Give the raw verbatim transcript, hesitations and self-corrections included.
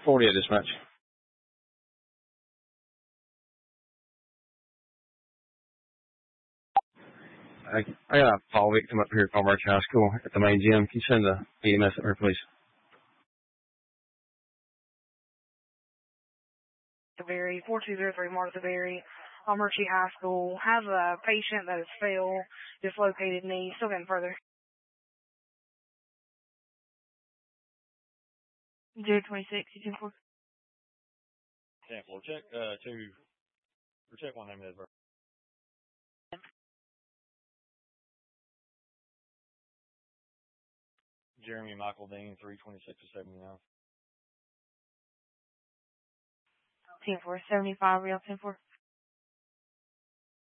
forty at dispatch. I, I got a fall victim up here at Palmer High School at the main gym. Can you send the E M S up here, please? Berry, four two zero three Martha Berry, Palmerchi High School. Have a patient that has fell, dislocated knee, still getting further. zero twenty-six, two four. ten four, check uh, two, or check one name of that. Jeremy Michael Dean, three twenty-six to seventy-nine. ten four, seventy-five, real ten four.